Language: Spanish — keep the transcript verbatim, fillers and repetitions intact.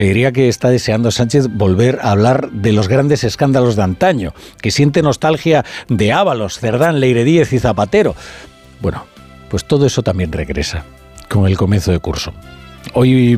Le diría que está deseando Sánchez volver a hablar de los grandes escándalos de antaño, que siente nostalgia de Ábalos, Cerdán, Leire Díez y Zapatero. Bueno, pues todo eso también regresa con el comienzo de curso. Hoy